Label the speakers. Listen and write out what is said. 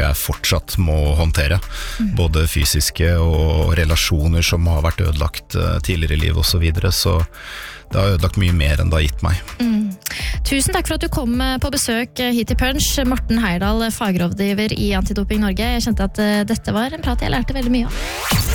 Speaker 1: noe jeg fortsatt må håndtere. Både fysiske og relasjoner som har vært ødelagt tidligere i livet og så videre, så det har ødelagt mye mer enn det har gitt meg.
Speaker 2: Tusen takk for at du kom på besøk hit i Punch, Morten Heyerdahl, fagrådgiver i Antidoping Norge. Jeg kjente at dette var en prat jeg lærte veldig mye av.